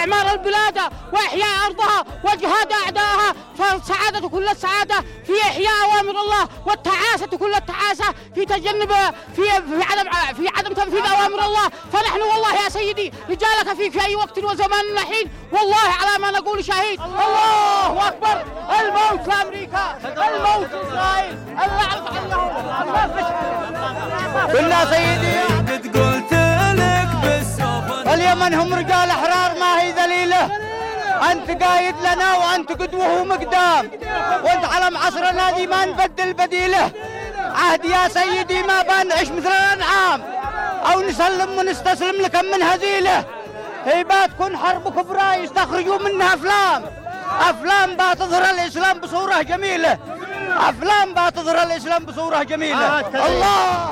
إعمار البلاد وإحياء أرضها وجهاد أعدائها، فالسعادة كل السعادة في إحياء أوامر الله، والتعاسة كل التعاسة في تجنب في عدم تنفيذ أوامر الله. فنحن والله يا سيدي رجالك فيك في أي وقت وزمان حين، والله على ما نقول شهيد. الله أكبر. الموت لأمريكا، الموت لإسرائيل، اللعنة على بالله سيدي. قلت لك بالسوف اليمن هم رجال أحرار ما هي ذليلة. أنت قايد لنا وأنت قدوة ومقدام، وأنت على عصرنا دي ما نبدل بديله. عهد يا سيدي ما بنعيش مثل الأنعام أو نسلم ونستسلم لكم من هزيلة. هيباتكم حرب كبرى يستخرجوا منها أفلام بتظهر الإسلام بصورة جميلة، أفلام بتظهر الإسلام بصورة جميلة. الله